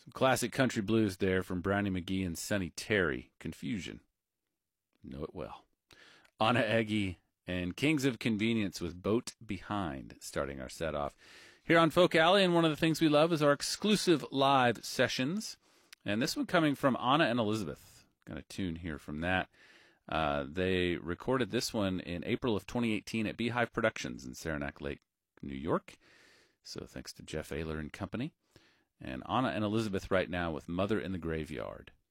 Some classic country blues there from Brownie McGhee and Sonny Terry. Confusion. Know it well. Anna Eggy and Kings of Convenience with Boat Behind starting our set off here on Folk Alley. And one of the things we love is our exclusive live sessions. And this one coming from Anna and Elizabeth. Got a tune here from that. They recorded this one in April of 2018 at Beehive Productions in Saranac Lake, New York. So thanks to Jeff Ayler and company. And Anna and Elizabeth right now with Mother in the Graveyard.